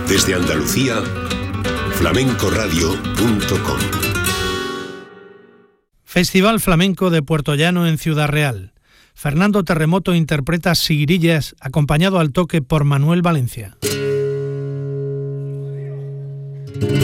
Desde Andalucía, flamencoradio.com. Festival Flamenco de Puerto Llano en Ciudad Real. Fernando Terremoto interpreta Siguirillas, acompañado al toque por Manuel Valencia.